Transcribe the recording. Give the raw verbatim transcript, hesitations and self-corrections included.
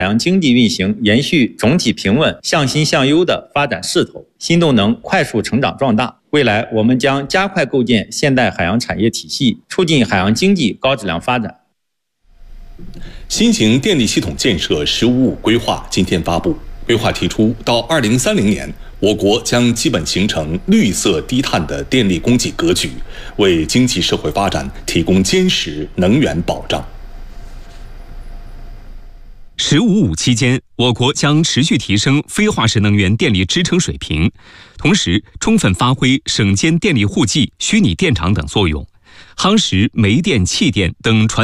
海洋经济运行延续总体平稳、向新向优的发展势头，新动能快速成长壮大。未来，我们将加快构建现代海洋产业体系，促进海洋经济高质量发展。 新型电力系统建设“十五五”规划今天发布，规划提出，到二零三零年，我国将基本形成绿色低碳的电力供给格局，为经济社会发展提供坚实能源保障。 十五五期间，我国将持续提升非化石能源电力支撑水平，同时充分发挥省间电力户计、虚拟电厂等作用，夯实煤电、气电等传